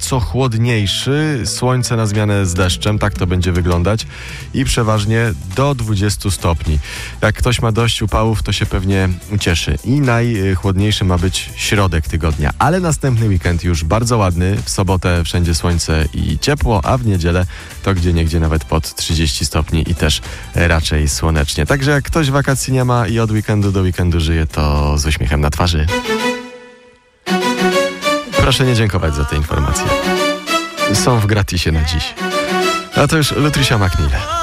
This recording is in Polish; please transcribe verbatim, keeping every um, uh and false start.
nieco chłodniejszy, słońce na zmianę z deszczem, tak to będzie wyglądać i przeważnie do dwudziestu stopni. Jak ktoś ma dość upałów, to się pewnie cieszy. I najchłodniejszy ma być środek tygodnia, ale następny weekend już bardzo ładny. W sobotę wszędzie słońce i ciepło, a w niedzielę to gdzieniegdzie nawet pod trzydzieści stopni i też raczej słonecznie. Także jak ktoś wakacji nie ma i od weekendu do weekendu żyje, to z uśmiechem na twarzy. Proszę nie dziękować za te informacje. Są w gratisie na dziś. A to już Lutricia McNeil.